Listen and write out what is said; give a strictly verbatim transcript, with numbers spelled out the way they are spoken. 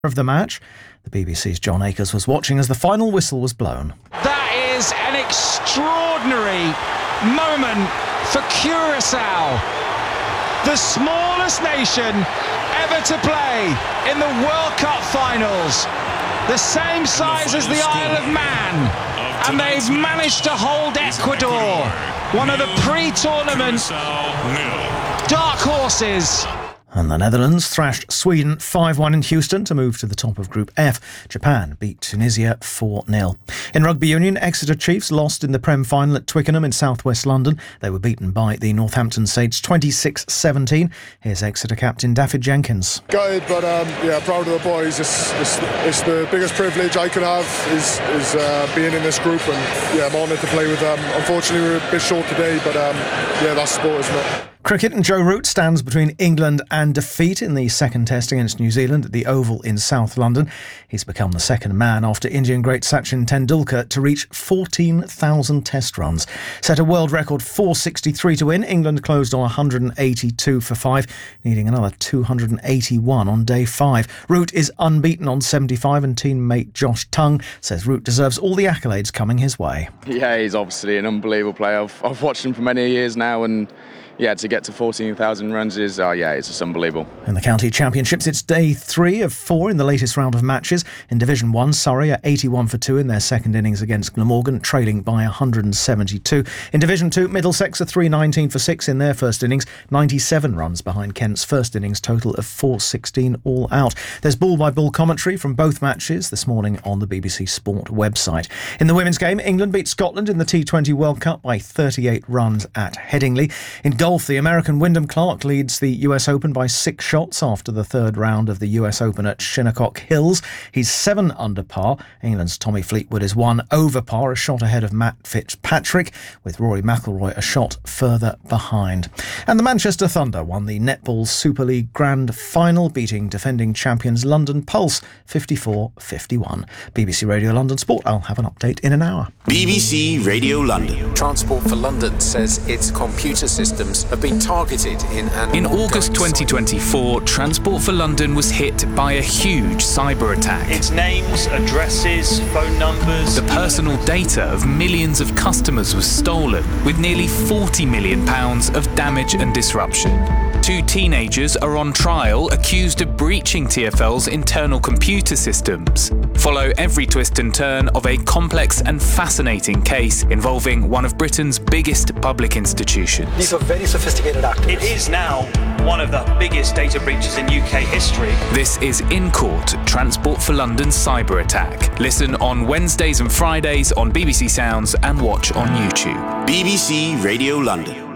Of the match, the B B C's John Akers was watching as the final whistle was blown. That is an extraordinary moment for Curaçao, the smallest nation ever to play in the World Cup finals, the same size as the Isle of Man, and they've managed to hold Ecuador, one of the pre-tournament dark horses. And the Netherlands thrashed Sweden five one in Houston to move to the top of Group F. Japan beat Tunisia four nil. In rugby union, Exeter Chiefs lost in the Prem final at Twickenham in south-west London. They were beaten by the Northampton Saints twenty-six seventeen. Here's Exeter captain Daffyd Jenkins. Gutted, but um, yeah, proud of the boys. It's, it's, it's the biggest privilege I could have is, is uh, being in this group, and yeah, I'm honoured to play with them. Unfortunately, we were a bit short today, but um, yeah, that's sport, isn't it? Cricket, and Joe Root stands between England and defeat in the second test against New Zealand at the Oval in South London. He's become the second man after Indian great Sachin Tendulkar to reach fourteen thousand test runs. Set a world record four sixty-three to win. England closed on one hundred eighty-two for five, needing another two hundred eighty-one on day five. Root is unbeaten on seventy-five, and teammate Josh Tongue says Root deserves all the accolades coming his way. Yeah, he's obviously an unbelievable player. I've, I've watched him for many years now, and yeah, to get to fourteen thousand runs is, oh yeah, it's just unbelievable. In the county championships, it's day three of four in the latest round of matches. In Division one, Surrey are eighty-one for two in their second innings against Glamorgan, trailing by one hundred seventy-two. In Division two, Middlesex are three nineteen for six in their first innings, ninety-seven runs behind Kent's first innings total of four sixteen all out. There's ball-by-ball commentary from both matches this morning on the B B C Sport website. In the women's game, England beat Scotland in the T twenty World Cup by thirty-eight runs at Headingley. In golf, the American Wyndham Clark leads the U S Open by six shots after the third round of the U S Open at Shinnecock Hills. He's seven under par. England's Tommy Fleetwood is one over par, a shot ahead of Matt Fitzpatrick, with Rory McIlroy a shot further behind. And the Manchester Thunder won the Netball Super League Grand Final, beating defending champions London Pulse fifty-four fifty-one. B B C Radio London Sport. I'll have an update in an hour. B B C Radio London. Transport for London says its computer systems have been targeted in an In August twenty twenty-four, Transport for London was hit by a huge cyber attack. Its names, addresses, phone numbers. The personal data of millions of customers was stolen, with nearly forty million pounds of damage and disruption. Two teenagers are on trial accused of breaching T F L's internal computer systems. Follow every twist and turn of a complex and fascinating case involving one of Britain's biggest public institutions. These are very sophisticated actors. It is now one of the biggest data breaches in U K history. This is In Court, Transport for London's cyber attack. Listen on Wednesdays and Fridays on B B C Sounds and watch on YouTube. B B C Radio London.